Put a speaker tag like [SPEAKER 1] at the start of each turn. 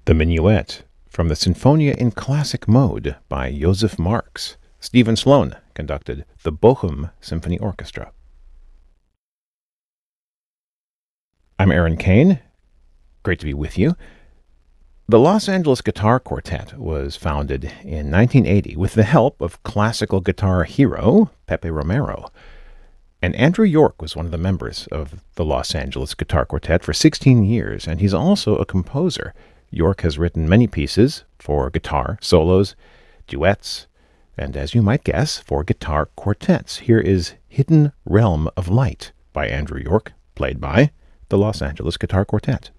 [SPEAKER 1] The Minuet, from the Sinfonia in Classic Mode by Joseph Marx. Stephen Sloan conducted the Bochum Symphony Orchestra. I'm Aaron Kane. Great to be with you. The Los Angeles Guitar Quartet was founded in 1980 with the help of classical guitar hero Pepe Romero. And Andrew York was one of the members of the Los Angeles Guitar Quartet for 16 years, and he's also a composer. York has written many pieces for guitar, solos, duets, and as you might guess, for guitar quartets. Here is Hidden Realm of Light by Andrew York, played by the Los Angeles Guitar Quartet.